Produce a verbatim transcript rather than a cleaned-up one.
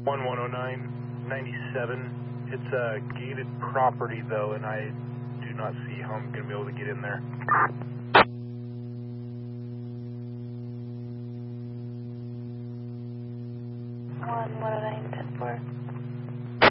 one one oh nine ninety-seven. It's a gated property though, and I do not see how I'm going to be able to get in there. one one oh nine ten four.